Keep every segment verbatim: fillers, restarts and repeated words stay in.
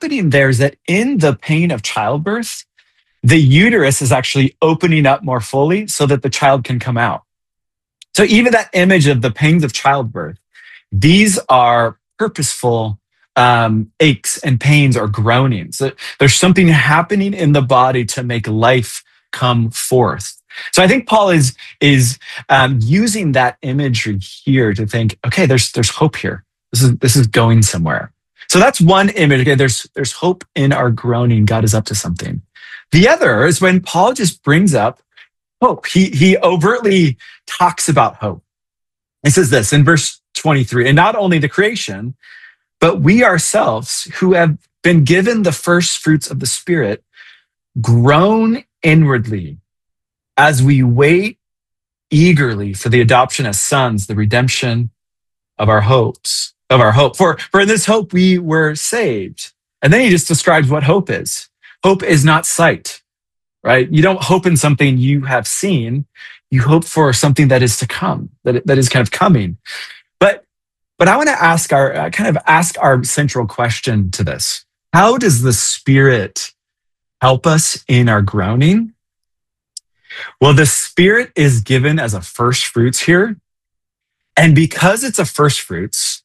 happening there is that in the pain of childbirth, the uterus is actually opening up more fully so that the child can come out. So even that image of the pangs of childbirth, these are purposeful um, aches and pains or groanings. So there's something happening in the body to make life come forth. So I think Paul is is um, using that imagery here to think, okay, there's there's hope here. This is this is going somewhere. So that's one image. Okay, there's there's hope in our groaning. God is up to something. The other is when Paul just brings up hope. He he overtly talks about hope. He says this in verse twenty-three, and not only the creation, but we ourselves who have been given the first fruits of the Spirit, groan inwardly as we wait eagerly for the adoption as sons, the redemption of our hopes, of our hope. For, for in this hope we were saved. And then he just describes what hope is. Hope is not sight, right? You don't hope in something you have seen. You hope for something that is to come, that, that is kind of coming. But, but I want to ask our, uh, kind of ask our central question to this. How does the Spirit help us in our groaning? Well, the Spirit is given as a first fruits here. And because it's a first fruits,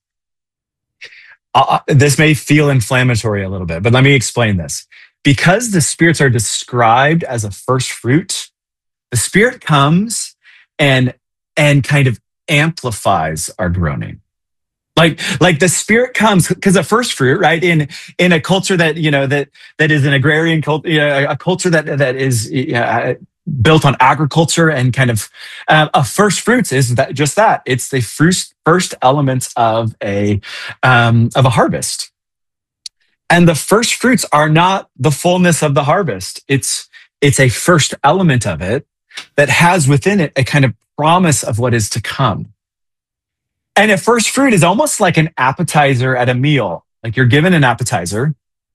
uh, this may feel inflammatory a little bit, but let me explain this. Because the spirits are described as a first fruit, the Spirit comes and, and kind of amplifies our groaning. Like, like the Spirit comes because a first fruit, right? In in a culture that you know that that is an agrarian culture, you know, a culture that that is uh, built on agriculture and kind of uh, a first fruits is that just that it's the first first elements of a um, of a harvest, and the first fruits are not the fullness of the harvest. It's it's a first element of it that has within it a kind of promise of what is to come. And a first fruit is almost like an appetizer at a meal. Like you're given an appetizer,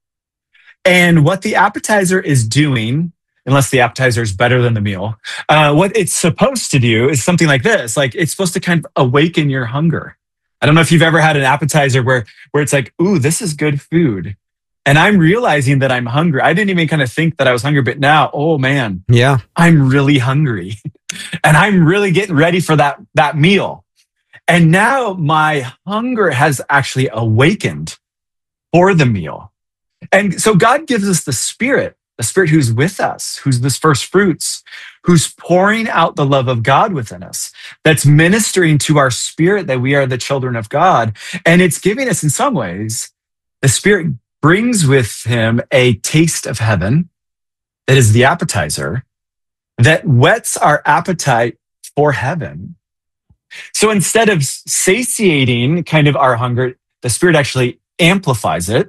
and what the appetizer is doing, unless the appetizer is better than the meal, uh, what it's supposed to do is something like this. Like it's supposed to kind of awaken your hunger. I don't know if you've ever had an appetizer where, where it's like, ooh, this is good food. And I'm realizing that I'm hungry. I didn't even kind of think that I was hungry, but now, oh man, yeah, I'm really hungry. And I'm really getting ready for that, that meal. And now my hunger has actually awakened for the meal. And so God gives us the Spirit, the Spirit who's with us, who's this first fruits, who's pouring out the love of God within us, that's ministering to our spirit that we are the children of God. And it's giving us, in some ways, the Spirit brings with him a taste of heaven that is the appetizer that whets our appetite for heaven. So instead of satiating kind of our hunger, the Spirit actually amplifies it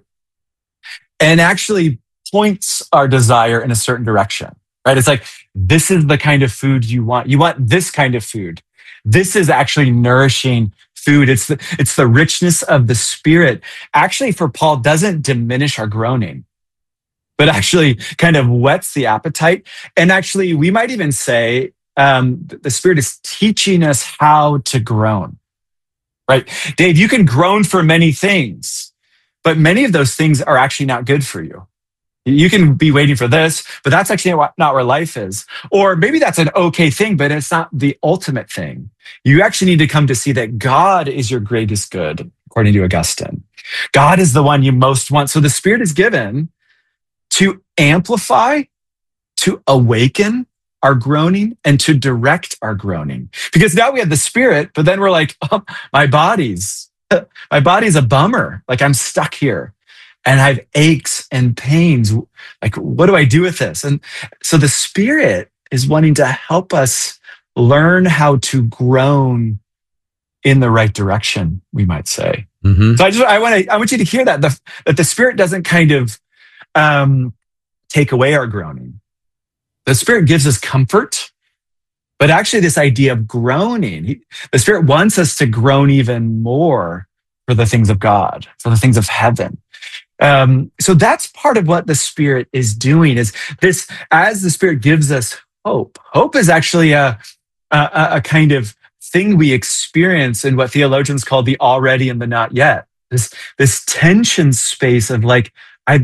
and actually points our desire in a certain direction, right? It's like, this is the kind of food you want. You want this kind of food. This is actually nourishing food. It's the, it's the richness of the Spirit. Actually, for Paul, doesn't diminish our groaning, but actually kind of whets the appetite. And actually, we might even say, Um, the Spirit is teaching us how to groan, right? Dave, you can groan for many things, but many of those things are actually not good for you. You can be waiting for this, but that's actually not where life is. Or maybe that's an okay thing, but it's not the ultimate thing. You actually need to come to see that God is your greatest good, according to Augustine. God is the one you most want. So the Spirit is given to amplify, to awaken our groaning, and to direct our groaning. Because now we have the Spirit, but then we're like, oh, my body's, my body's a bummer. Like I'm stuck here and I have aches and pains. Like, what do I do with this? And so the Spirit is wanting to help us learn how to groan in the right direction, we might say. Mm-hmm. So I just, I want to, I want you to hear that, the, that the Spirit doesn't kind of um, take away our groaning. The Spirit gives us comfort, but actually this idea of groaning, he, the Spirit wants us to groan even more for the things of God, for the things of heaven. Um, so that's part of what the Spirit is doing is this, as the Spirit gives us hope. Hope is actually a, a, a kind of thing we experience in what theologians call the already and the not yet. This, this tension space of like,